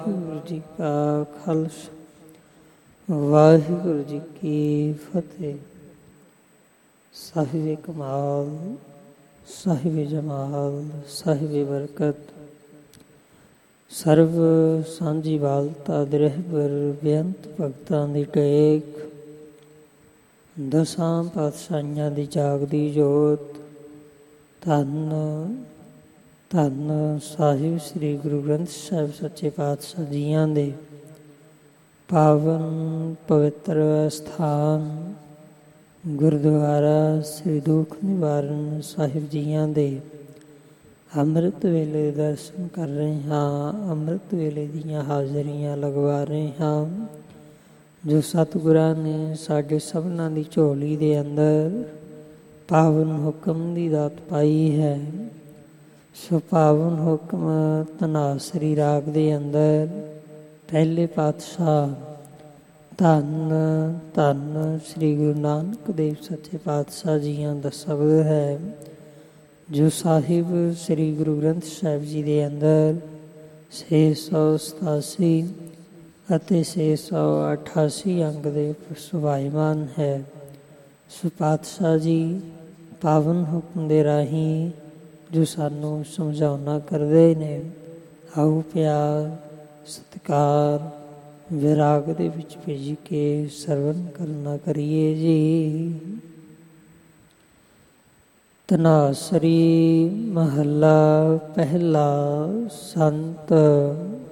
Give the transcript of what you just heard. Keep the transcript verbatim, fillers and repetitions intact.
ਵਾਹਿਗੁਰੂ ਜੀ ਕਾ ਖਾਲਸਾ ਵਾਹਿਗੁਰੂ ਜੀ ਕੀ ਫਤਿਹ। ਸਾਹਿਬ ਕਮਾਲ, ਸਾਹਿਬ ਜਮਾਲ, ਸਾਹਿਬ ਬਰਕਤ, ਸਰਬ ਸਾਂਝੀ ਵਾਲਤਾ ਦਰਹਿਬਰ ਬੇਅੰਤ ਭਗਤਾਂ ਦੀ ਟੇਕ, ਦਸਾਂ ਪਾਤਸ਼ਾਹੀਆਂ ਦੀ ਜਾਗਦੀ ਜੋਤ, ਧੰਨ ਧੰਨ ਸਾਹਿਬ ਸ੍ਰੀ ਗੁਰੂ ਗ੍ਰੰਥ ਸਾਹਿਬ ਸੱਚੇ ਪਾਤਸ਼ਾਹ ਜੀਆਂ ਦੇ ਪਾਵਨ ਪਵਿੱਤਰ ਸਥਾਨ ਗੁਰਦੁਆਰਾ ਸ੍ਰੀ ਦੁੱਖ ਨਿਵਾਰਨ ਸਾਹਿਬ ਜੀਆਂ ਦੇ ਅੰਮ੍ਰਿਤ ਵੇਲੇ ਦੇ ਦਰਸ਼ਨ ਕਰ ਰਹੇ ਹਾਂ। ਅੰਮ੍ਰਿਤ ਵੇਲੇ ਦੀਆਂ ਹਾਜ਼ਰੀਆਂ ਲਗਵਾ ਰਹੇ ਹਾਂ ਜੋ ਸਤਿਗੁਰਾਂ ਨੇ ਸਾਡੇ ਸਭਨਾਂ ਦੀ ਝੋਲੀ ਦੇ ਅੰਦਰ ਪਾਵਨ ਹੁਕਮ ਦੀ ਦਾਤ ਪਾਈ ਹੈ। ਸੋ ਪਾਵਨ ਹੁਕਮ ਧਨਾਸਰੀ ਰਾਗ ਦੇ ਅੰਦਰ ਪਹਿਲੇ ਪਾਤਸ਼ਾਹ ਧੰਨ ਧੰਨ ਸ੍ਰੀ ਗੁਰੂ ਨਾਨਕ ਦੇਵ ਸੱਚੇ ਪਾਤਸ਼ਾਹ ਜੀਆਂ ਦਾ ਸ਼ਬਦ ਹੈ ਜੋ ਸਾਹਿਬ ਸ੍ਰੀ ਗੁਰੂ ਗ੍ਰੰਥ ਸਾਹਿਬ ਜੀ ਦੇ ਅੰਦਰ ਛੇ ਸੌ ਸਤਾਸੀ ਅਤੇ ਛੇ ਸੌ ਅਠਾਸੀ ਅੰਗ ਦੇ ਸੁਭਾਈਮਾਨ ਹੈ। ਸੋ ਪਾਤਸ਼ਾਹ ਜੀ ਪਾਵਨ ਹੁਕਮ ਦੇ ਰਾਹੀਂ ਜੋ ਸਾਨੂੰ ਸਮਝਾਉਣਾ ਕਰਦੇ ਨੇ, ਆਓ ਪਿਆਰ ਸਤਿਕਾਰ ਵਿਰਾਗ ਦੇ ਵਿੱਚ ਭੇਜ ਕੇ ਸਰਵਨ ਕਰਨਾ ਕਰੀਏ ਜੀ। ਧਨਾਸਰੀ ਮਹੱਲਾ ਪਹਿਲਾ। ਸੰਤ